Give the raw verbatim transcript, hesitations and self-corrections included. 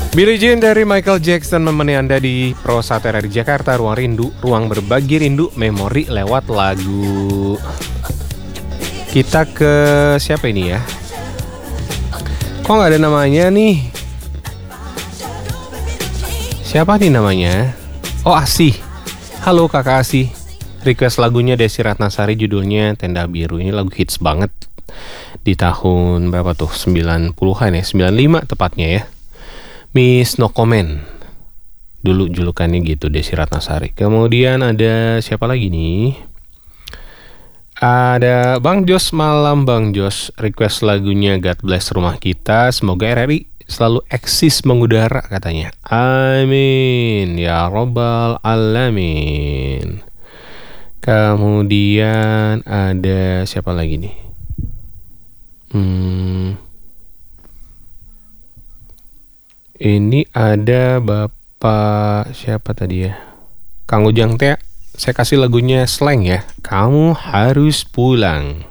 Billie Jean dari Michael Jackson menemani Anda di Pro satu R R Jakarta. Ruang rindu, ruang berbagi rindu, memori lewat lagu. Kita ke siapa ini ya? Kok nggak ada namanya nih? Siapa nih namanya? Oh, Asih. Halo kakak Asih. Request lagunya Desi Ratnasari, judulnya Tenda Biru. Ini lagu hits banget di tahun berapa tuh? sembilan puluhan ya, sembilan puluh lima tepatnya ya. Miss No Comment. Dulu julukannya gitu, Desi Ratnasari. Kemudian ada siapa lagi nih? Ada Bang Jos, malam Bang Jos. Request lagunya God Bless Rumah Kita. Semoga R R I selalu eksis mengudara katanya. Amin ya robbal alamin. Kemudian ada siapa lagi nih? Hmm... Ini ada Bapak siapa tadi ya? Kang Ujang Teh. Saya kasih lagunya Slang ya. Kamu harus pulang.